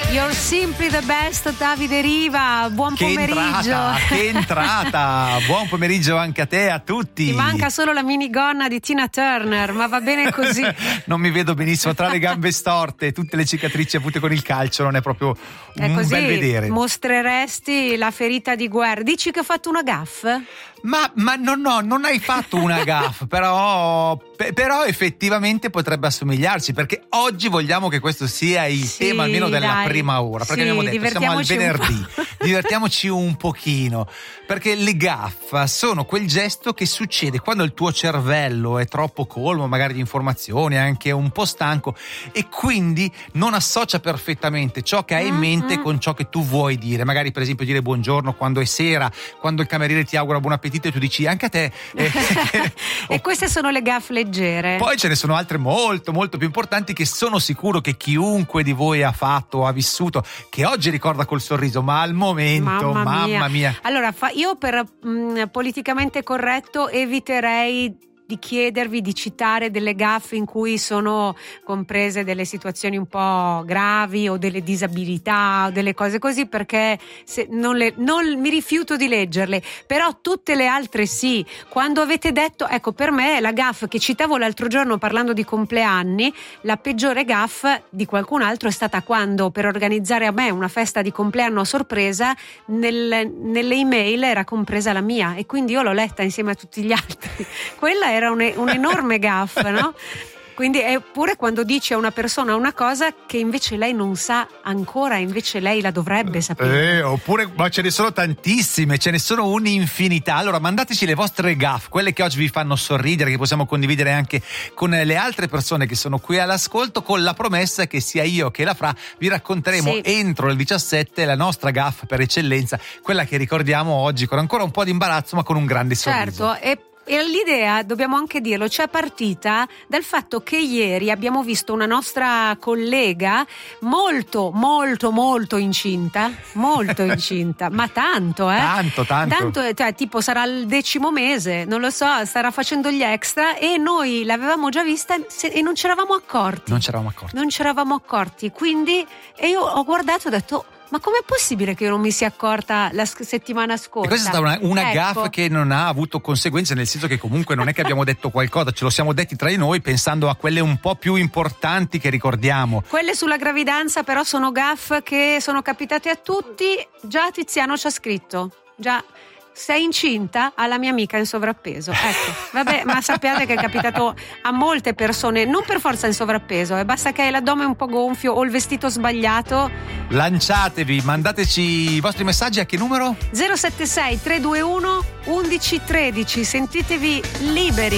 You're simply the best, Davide Riva. Buon pomeriggio. Che entrata. Buon pomeriggio anche a te, a tutti. Ti manca solo la minigonna di Tina Turner, ma va bene così. Non mi vedo benissimo, tra le gambe storte, tutte le cicatrici avute con il calcio, non è proprio un così, bel vedere. Mostreresti la ferita di guerra. Dici che ho fatto una gaffe? Ma no, non hai fatto una gaffe, però effettivamente potrebbe assomigliarci, perché oggi vogliamo che questo sia il tema almeno della prima ora, perché abbiamo detto siamo al venerdì, divertiamoci un pochino, perché le gaffe sono quel gesto che succede quando il tuo cervello è troppo colmo, magari di informazioni, anche un po' stanco, e quindi non associa perfettamente ciò che hai in mente con ciò che tu vuoi dire. Magari per esempio dire buongiorno quando è sera, quando il cameriere ti augura buon appetito e tu dici anche a te. E queste sono le gaffe leggere. Poi ce ne sono altre molto molto più importanti che sono sicuro che chiunque di voi ha fatto o ha vissuto, che oggi ricorda col sorriso, ma al momento mamma mia. Allora io per politicamente corretto eviterei di chiedervi di citare delle gaffe in cui sono comprese delle situazioni un po' gravi o delle disabilità o delle cose così, perché non mi rifiuto di leggerle, però tutte le altre sì. Quando avete detto, ecco, per me la gaffe che citavo l'altro giorno parlando di compleanni, la peggiore gaffe di qualcun altro è stata quando per organizzare a me una festa di compleanno a sorpresa nelle email era compresa la mia e quindi io l'ho letta insieme a tutti gli altri. Quella era un'enorme gaffe, no? Quindi è pure quando dici a una persona una cosa che invece lei non sa ancora, invece lei la dovrebbe sapere. Oppure, ma ce ne sono tantissime, ce ne sono un'infinità. Allora mandateci le vostre gaffe, quelle che oggi vi fanno sorridere, che possiamo condividere anche con le altre persone che sono qui all'ascolto, con la promessa che sia io che la Fra vi racconteremo entro il 17 la nostra gaffe per eccellenza, quella che ricordiamo oggi con ancora un po' di imbarazzo ma con un grande sorriso. Certo, e l'idea, dobbiamo anche dirlo, c'è partita dal fatto che ieri abbiamo visto una nostra collega molto incinta, ma tanto, Tanto, cioè, tipo sarà il 10° mese, non lo so, starà facendo gli extra e noi l'avevamo già vista e non ci eravamo accorti. Non ci eravamo accorti, quindi io ho guardato e ho detto: ma com'è possibile che io non mi sia accorta la settimana scorsa? E questa è stata una gaffe che non ha avuto conseguenze, nel senso che comunque non è che abbiamo detto qualcosa, ce lo siamo detti tra di noi pensando a quelle un po' più importanti che ricordiamo. Quelle sulla gravidanza però sono gaffe che sono capitate a tutti. Già Tiziano ci ha scritto, già: sei incinta? Alla mia amica in sovrappeso. Ecco, vabbè, ma sappiate che è capitato a molte persone, non per forza in sovrappeso, basta che hai l'addome un po' gonfio o il vestito sbagliato. Lanciatevi, mandateci i vostri messaggi a che numero? 076 321 1113. Sentitevi liberi.